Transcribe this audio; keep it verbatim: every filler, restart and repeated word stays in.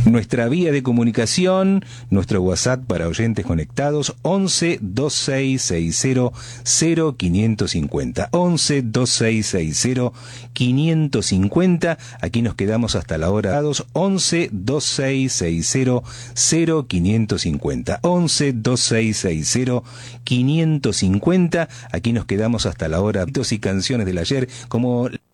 Nuestra vía de comunicación, nuestro WhatsApp para oyentes conectados, once dos seis seis cero cero quinientos cincuenta. once dos seis seis cero quinientos cincuenta. Aquí nos quedamos hasta la hora. once dos seis seis cero cero quinientos cincuenta. once dos seis seis cero quinientos cincuenta. Aquí nos quedamos hasta la hora. Y canciones del ayer como